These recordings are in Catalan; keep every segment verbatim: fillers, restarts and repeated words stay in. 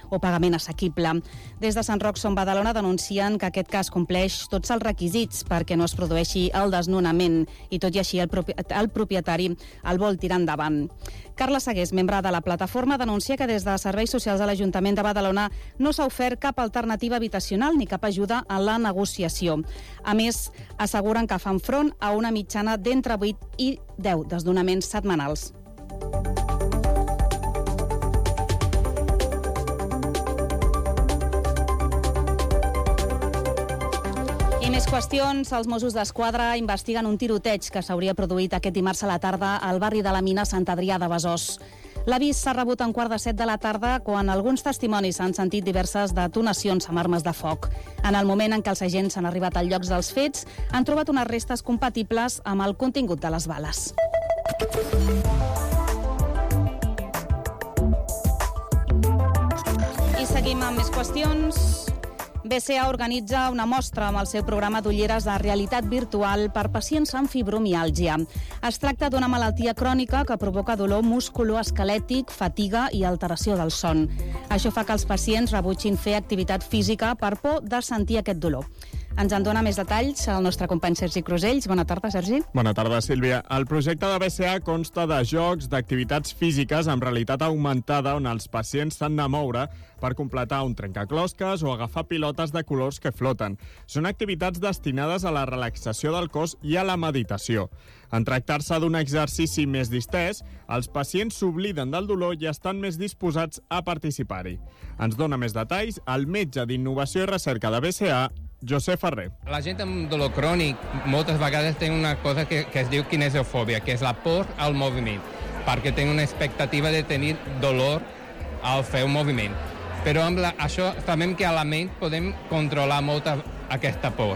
o pagament assequible. Des de Sant Roc Som Badalona denuncien que aquest cas compleix tots els requisits perquè no es produeixi el desnonament i tot i així el, propi el propietari el vol tirar endavant. Carla Segués, membre de la plataforma, denuncia que des de Serveis Socials de l'Ajuntament de Badalona no s'ha ofert cap alternativa habitacional ni cap ajuda en la negociació. A més, asseguren que fan front a una mitjana d'entre vuit i deu desnonaments setmanals. I més qüestions. Els Mossos d'Esquadra investiguen un tiroteig que s'hauria produït aquest dimarts a la tarda al barri de la Mina Sant Adrià de Besòs. L'avís s'ha rebut a un quart de set de la tarda quan alguns testimonis han sentit diverses detonacions amb armes de foc. En el moment en què els agents han arribat al lloc dels fets, han trobat unes restes compatibles amb el contingut de les bales. I seguim amb més qüestions. B C A organitza una mostra amb el seu programa d'ulleres de realitat virtual per pacients amb fibromiàlgia. Es tracta d'una malaltia crònica que provoca dolor musculoesquelètic, fatiga i alteració del son. Això fa que els pacients rebutgin fer activitat física per por de sentir aquest dolor. Ens en dona més detalls el nostre company Sergi Crusells. Bona tarda, Sergi. Bona tarda, Sílvia. El projecte de B C A consta de jocs, d'activitats físiques amb realitat augmentada on els pacients s'han de moure per completar un trencaclosques o agafar pilotes de colors que floten. Són activitats destinades a la relaxació del cos i a la meditació. En tractar-se d'un exercici més distès, els pacients s'obliden del dolor i estan més disposats a participar-hi. Ens dona més detalls el metge d'Innovació i Recerca de B C A, José Ferrer. La gent amb dolor crònic moltes vegades té una cosa que, que es diu kinesiofòbia, que és la por al moviment, perquè té una expectativa de tenir dolor al fer un moviment. Però amb la, això sabem que a la ment podem controlar molt aquesta por.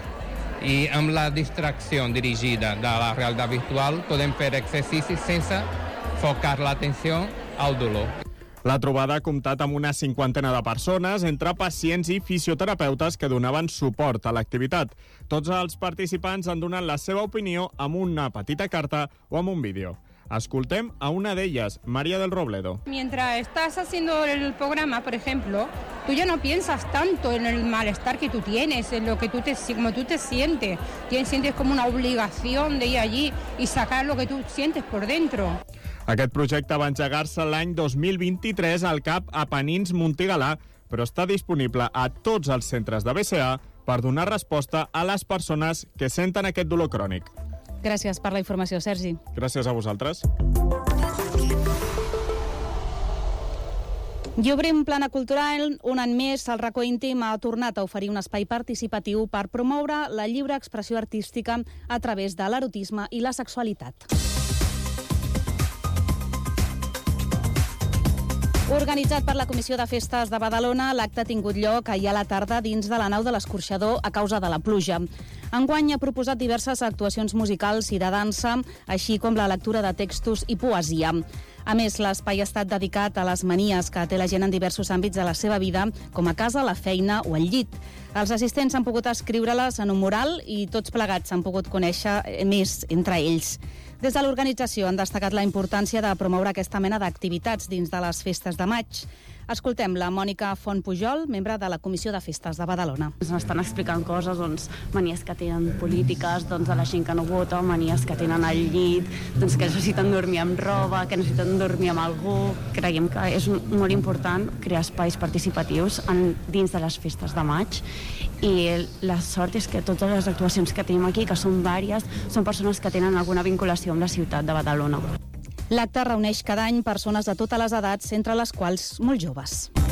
I amb la distracció dirigida de la realitat virtual podem fer exercicis sense focar l'atenció al dolor. La trobada ha comptat amb una cinquantena de persones, entre pacients i fisioterapeutes que donaven suport a l'activitat. Tots els participants han donat la seva opinió amb una petita carta o amb un vídeo. Escoltem a una d'ellas, María del Robledo. Mientras estás haciendo el programa, por ejemplo, tú ya no piensas tanto en el malestar que tú tienes, en lo que tú te, como tú te sientes. Tienes, sientes como una obligación de ir allí y sacar lo que tú sientes por dentro. Aquest projecte va engegar-se l'any dos mil vint-i-tres al CAP Apenins Montigalà, però està disponible a tots els centres de B C A per donar resposta a les persones que senten aquest dolor crònic. Gràcies per la informació, Sergi. Gràcies a vosaltres. I obrim plana cultural. Un any més, el Racó Íntim ha tornat a oferir un espai participatiu per promoure la lliure expressió artística a través de l'erotisme i la sexualitat. Organitzat per la Comissió de Festes de Badalona, l'acte ha tingut lloc ahir a la tarda dins de la nau de l'Escorxador a causa de la pluja. Enguany ha proposat diverses actuacions musicals i de dansa, així com la lectura de textos i poesia. A més, l'espai ha estat dedicat a les manies que té la gent en diversos àmbits de la seva vida, com a casa, la feina o el llit. Els assistents han pogut escriure-les en un mural i tots plegats s'han pogut conèixer més entre ells. Des de l'organització han destacat la importància de promoure aquesta mena d'activitats dins de les festes de maig. Escoltem la Mònica Font Pujol, membre de la Comissió de Festes de Badalona. Ens estan explicant coses, doncs, manies que tenen polítiques, doncs, de la gent que no vota, manies que tenen al llit, doncs, que necessiten dormir amb roba, que necessiten dormir amb algú. Creiem que és molt important crear espais participatius en, dins de les festes de maig, i la sort és que totes les actuacions que tenim aquí, que són vàries, són persones que tenen alguna vinculació amb la ciutat de Badalona. L'acte reuneix cada any persones de totes les edats, entre les quals molt joves.